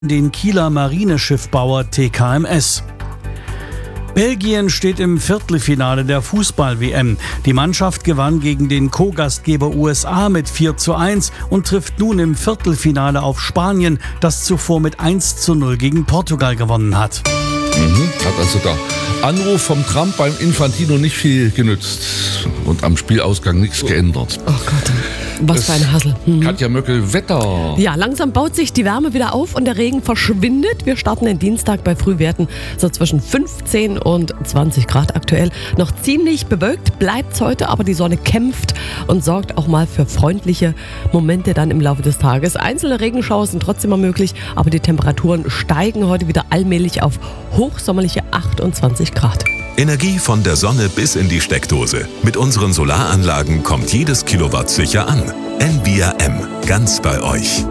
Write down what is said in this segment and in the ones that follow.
den Kieler Marineschiffbauer TKMS. Belgien steht im Viertelfinale der Fußball-WM. Die Mannschaft gewann gegen den Co-Gastgeber USA mit 4:1 und trifft nun im Viertelfinale auf Spanien, das zuvor mit 1:0 gegen Portugal gewonnen hat. Hat also der Anruf vom Trump beim Infantino nicht viel genützt und am Spielausgang nichts geändert. Oh Gott, was für ein Hassel. Katja Möckel, Wetter. Ja, langsam baut sich die Wärme wieder auf und der Regen verschwindet. Wir starten den Dienstag bei Frühwerten so zwischen 15 und 20 Grad aktuell. Noch ziemlich bewölkt bleibt's heute, aber die Sonne kämpft und sorgt auch mal für freundliche Momente dann im Laufe des Tages. Einzelne Regenschauer sind trotzdem mal möglich, aber die Temperaturen steigen heute wieder allmählich auf hochsommerliche 28 Grad. Energie von der Sonne bis in die Steckdose. Mit unseren Solaranlagen kommt jedes Kilowatt sicher an. Envia M, ganz bei euch.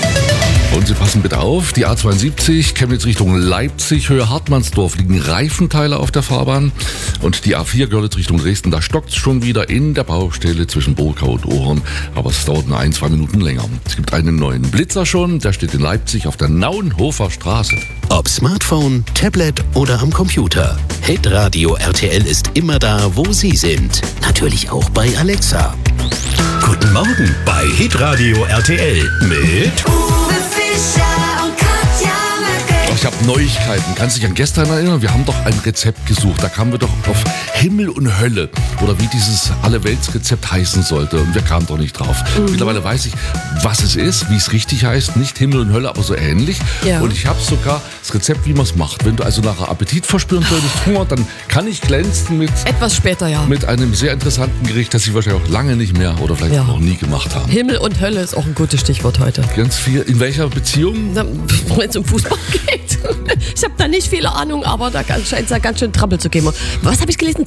Und Sie passen bitte auf, die A72, Chemnitz Richtung Leipzig, Höhe Hartmannsdorf, liegen Reifenteile auf der Fahrbahn. Und die A4 Görlitz Richtung Dresden, da stockt es schon wieder in der Baustelle zwischen Burgau und Ohren. Aber es dauert nur 1-2 Minuten länger. Es gibt einen neuen Blitzer schon, der steht in Leipzig auf der Nauenhofer Straße. Ob Smartphone, Tablet oder am Computer. Hitradio RTL ist immer da, wo Sie sind. Natürlich auch bei Alexa. Guten Morgen bei Hitradio RTL mit Uwe Fischer und Katja Möckel. Ich habe Neuigkeiten. Kannst du dich an gestern erinnern? Wir haben doch ein Rezept gesucht. Da kamen wir doch auf Himmel und Hölle. Oder wie dieses Allerweltsrezept heißen sollte. Und wir kamen doch nicht drauf. Mittlerweile weiß ich, was es ist, wie es richtig heißt. Nicht Himmel und Hölle, aber so ähnlich. Ja. Und ich habe sogar das Rezept, wie man es macht. Wenn du also nachher Appetit verspüren solltest, Hunger, dann kann ich glänzen mit Etwas später, ja. mit einem sehr interessanten Gericht, das Sie wahrscheinlich auch lange nicht mehr oder vielleicht Ja. noch nie gemacht haben. Himmel und Hölle ist auch ein gutes Stichwort heute. Ganz viel. In welcher Beziehung? Wenn es um Fußball geht. Ich habe da nicht viele Ahnung, aber da scheint es ja ganz schön Trampel zu geben. Was habe ich gelesen?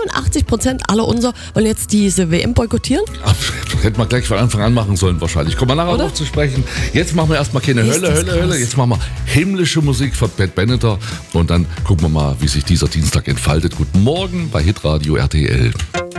82% aller unser wollen jetzt diese WM boykottieren? Ach, hätten wir gleich von Anfang an machen sollen wahrscheinlich. Kommen wir nachher Oder? noch zu sprechen. Jetzt machen wir erstmal keine Ist Hölle, das Hölle, krass. Hölle. Jetzt machen wir himmlische Musik von Bad Benetter und dann gucken wir mal, wie sich dieser Dienstag entfaltet. Guten Morgen bei Hitradio RTL.